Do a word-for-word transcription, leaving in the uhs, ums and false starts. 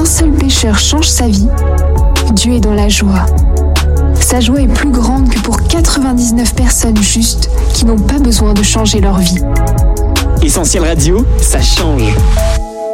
un seul pécheur change sa vie, Dieu est dans la joie. Sa joie est plus grande que pour quatre-vingt-dix-neuf personnes justes qui n'ont pas besoin de changer leur vie. Essentiel Radio, ça change.